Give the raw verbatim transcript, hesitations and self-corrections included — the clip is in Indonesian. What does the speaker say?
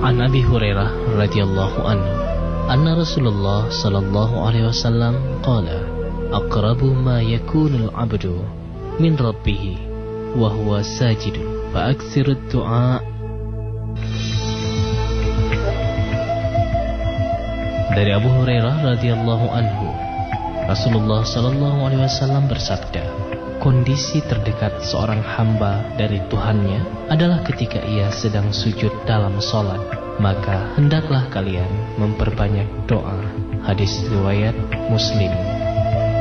An Abi Hurairah radhiyallahu anhu anna Rasulullah sallallahu alaihi wasallam qala aqrabu ma yakunu al-'abdu min rabbih wa huwa sajidun fa aktsirud du'a. Dari Abu Hurairah radhiyallahu anhu, Rasulullah sallallahu alaihi wasallam bersabda, kondisi terdekat seorang hamba dari Tuhannya adalah ketika ia sedang sujud dalam sholat. Maka hendaklah kalian memperbanyak doa. Hadis riwayat Muslim.